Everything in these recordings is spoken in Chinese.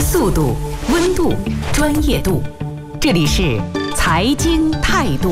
速度、温度、专业度，这里是财经态度。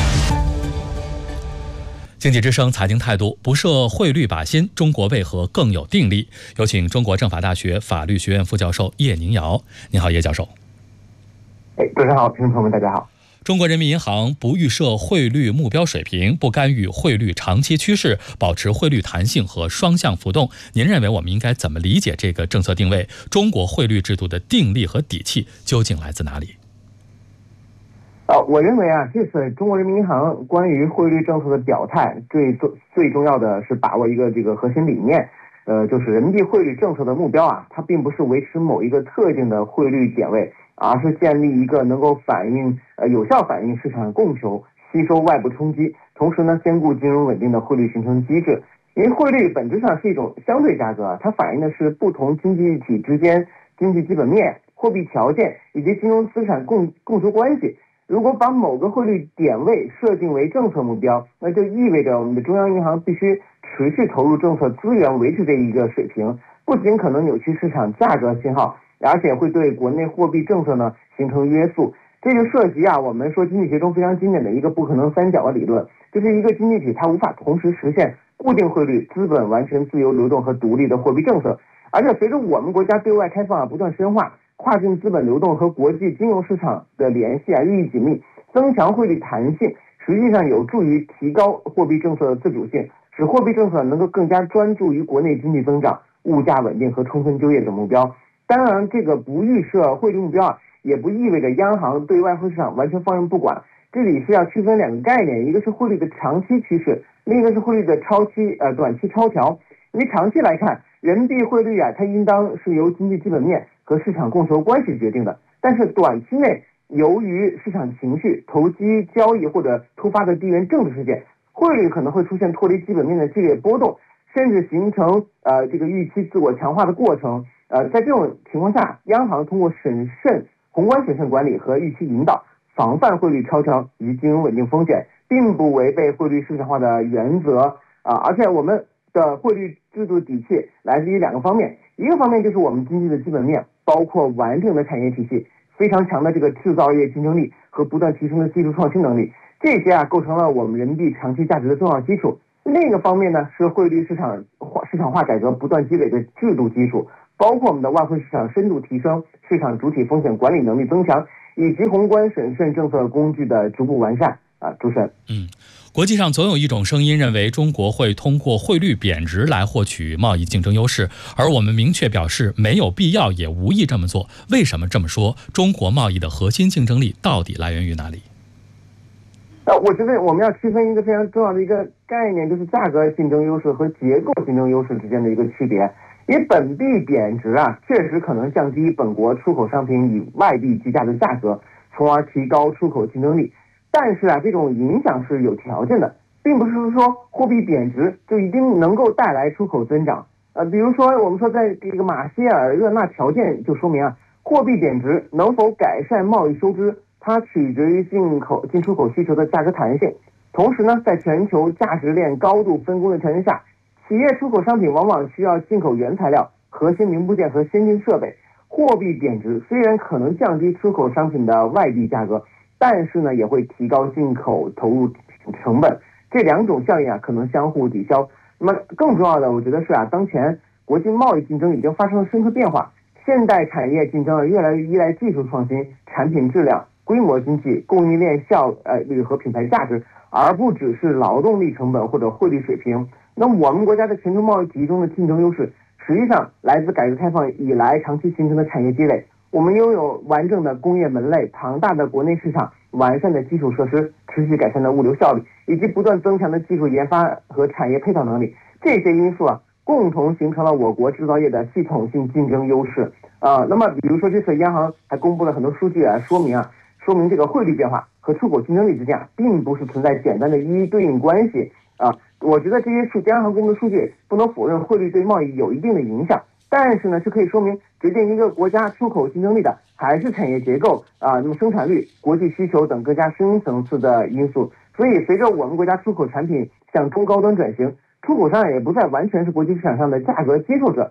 经济之声财经态度，不设汇率靶心，中国为何更有定力？有请中国政法大学法律学院副教授叶宁尧。你好，叶教授。 主持人好，听众朋友们大家好。 中国人民银行不预设汇率目标水平，不干预汇率长期趋势，保持汇率弹性和双向浮动。您认为我们应该怎么理解这个政策定位？中国汇率制度的定力和底气究竟来自哪里？ 我认为这次中国人民银行关于汇率政策的表态，最重要的是把握一个核心理念，就是人民币汇率政策的目标它并不是维持某一个特定的汇率点位，而是建立一个能够有效反映市场供求、吸收外部冲击，同时呢兼顾金融稳定的汇率形成机制。因为汇率本质上是一种相对价格，它反映的是不同经济体之间经济基本面、货币条件以及金融资产供求关系。如果把某个汇率点位设定为政策目标，那就意味着我们的中央银行必须持续投入政策资源维持这一个水平，不仅可能扭曲市场价格信号，而且会对国内货币政策呢形成约束。这就涉及我们说经济学中非常经典的一个不可能三角的理论，就是一个经济体它无法同时实现固定汇率、资本完全自由流动和独立的货币政策。而且随着我们国家对外开放不断深化，跨境资本流动和国际金融市场的联系日益紧密，增强汇率弹性，实际上有助于提高货币政策的自主性，使货币政策能够更加专注于国内经济增长、物价稳定和充分就业的目标。当然，这个不预设汇率目标也不意味着央行对外汇市场完全放任不管。这里是要区分两个概念，一个是汇率的长期趋势，另一个是汇率的短期超调。因为长期来看，人民币汇率它应当是由经济基本面和市场供求关系决定的，但是短期内由于市场情绪、投机交易或者突发的地缘政治事件，汇率可能会出现脱离基本面的剧烈波动，甚至形成预期自我强化的过程。在这种情况下，央行通过宏观审慎管理和预期引导，防范汇率超调以及金融稳定风险，并不违背汇率市场化的原则而且我们的汇率制度底气来自于两个方面，一个方面就是我们经济的基本面，包括完整的产业体系、非常强的制造业竞争力和不断提升的技术创新能力，这些构成了我们人民币长期价值的重要基础。另一个方面呢，是汇率市场化改革不断积累的制度基础，包括我们的外汇市场深度提升、市场主体风险管理能力增强，以及宏观审慎政策工具的逐步完善。主持人。 国际上总有一种声音认为中国会通过汇率贬值来获取贸易竞争优势，而我们明确表示没有必要也无意这么做。为什么这么说？中国贸易的核心竞争力到底来源于哪里？ 我觉得我们要区分一个非常重要的一个概念，就是价格竞争优势和结构竞争优势之间的一个区别。因为本币贬值确实可能降低本国出口商品与外币计价的价格，从而提高出口竞争力。但是这种影响是有条件的，并不是说货币贬值就一定能够带来出口增长。比如说我们说在这个马歇尔热纳条件就说明货币贬值能否改善贸易收支，它取决于进出口需求的价格弹性。同时呢，在全球价值链高度分工的条件下，企业出口商品往往需要进口原材料、核心零部件和先进设备。货币贬值虽然可能降低出口商品的外币价格，但是呢也会提高进口投入成本，这两种效应可能相互抵消。那么更重要的我觉得是当前国际贸易竞争已经发生了深刻变化，现代产业竞争越来越依赖技术创新、产品质量、规模经济、供应链效率和品牌价值，而不只是劳动力成本或者汇率水平。那么我们国家在全球贸易体系中的竞争优势，实际上来自改革开放以来长期形成的产业积累。我们拥有完整的工业门类、庞大的国内市场、完善的基础设施、持续改善的物流效率，以及不断增强的技术研发和产业配套能力，这些因素共同形成了我国制造业的系统性竞争优势。那么比如说这次央行还公布了很多数据说明这个汇率变化和出口竞争力之间并不是存在简单的一一对应关系我觉得这些央行公布的数据不能否认汇率对贸易有一定的影响，但是呢，这可以说明决定一个国家出口竞争力的还是产业结构那么生产率、国际需求等更加深层次的因素。所以随着我们国家出口产品向中高端转型，出口商也不再完全是国际市场上的价格接受者，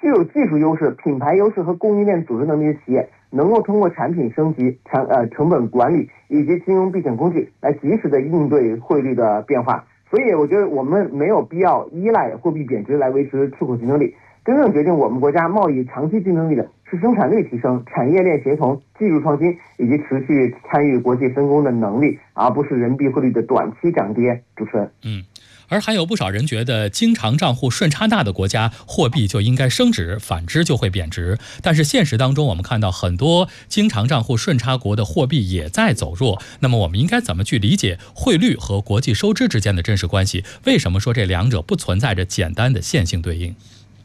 具有技术优势、品牌优势和供应链组织能力的企业，能够通过产品升级、成本管理以及金融避险工具来及时的应对汇率的变化。所以我觉得我们没有必要依赖货币贬值来维持出口竞争力，真正决定我们国家贸易长期竞争力的是生产力提升、产业链协同、技术创新以及持续参与国际分工的能力，而不是人民币汇率的短期涨跌。主持人， 而还有不少人觉得经常账户顺差大的国家货币就应该升值，反之就会贬值。但是现实当中我们看到很多经常账户顺差国的货币也在走弱，那么我们应该怎么去理解汇率和国际收支之间的真实关系？为什么说这两者不存在着简单的线性对应？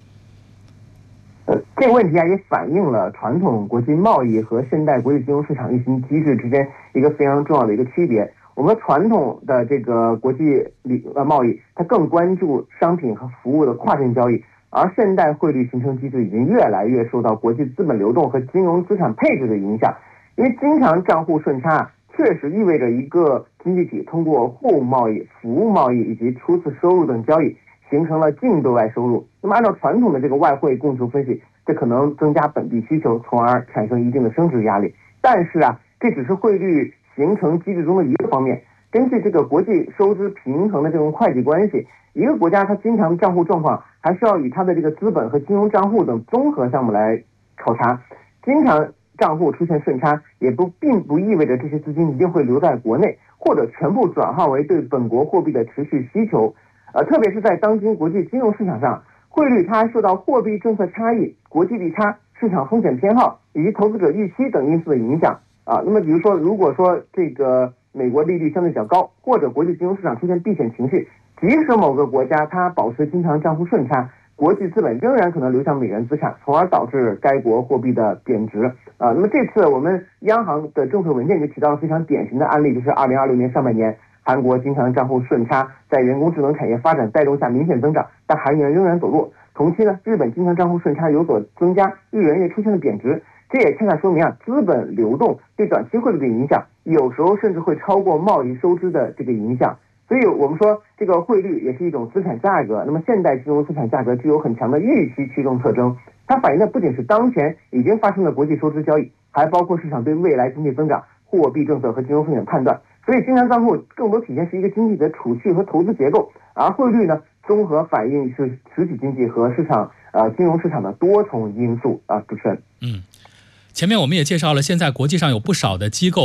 这个问题也反映了传统国际贸易和现代国际金融市场运行机制之间一个非常重要的一个区别。我们传统的这个国际贸易，它更关注商品和服务的跨境交易，而现代汇率形成机制已经越来越受到国际资本流动和金融资产配置的影响。因为经常账户顺差确实意味着一个经济体通过货物贸易、服务贸易以及初次收入等交易，形成了净对外收入。那么按照传统的这个外汇供求分析，这可能增加本地需求，从而产生一定的升值压力。但是这只是汇率形成机制中的一个方面。根据这个国际收支平衡的这种会计关系，一个国家它经常账户状况还需要以它的这个资本和金融账户等综合项目来考察。经常账户出现顺差，并不意味着这些资金一定会留在国内，或者全部转化为对本国货币的持续需求。特别是在当今国际金融市场上，汇率它受到货币政策差异、国际利差、市场风险偏好以及投资者预期等因素的影响。那么比如说，如果说这个美国利率相对较高，或者国际金融市场出现避险情绪，即使某个国家它保持经常账户顺差，国际资本仍然可能流向美元资产，从而导致该国货币的贬值。那么这次我们央行的政策文件就提到了非常典型的案例，就是2026年上半年，韩国经常账户顺差在人工智能产业发展带动下明显增长，但韩元仍然走弱。同期呢，日本经常账户顺差有所增加，日元也出现了贬值。这也恰恰说明资本流动对短期汇率的影响，有时候甚至会超过贸易收支的这个影响。所以我们说，这个汇率也是一种资产价格。那么现代金融资产价格具有很强的预期驱动特征，它反映的不仅是当前已经发生的国际收支交易，还包括市场对未来经济增长、货币政策和金融风险判断。所以经常账户更多体现是一个经济的储蓄和投资结构，而汇率呢，综合反映是实体经济和市场金融市场的多重因素。主持人， 前面我们也介绍了，现在国际上有不少的机构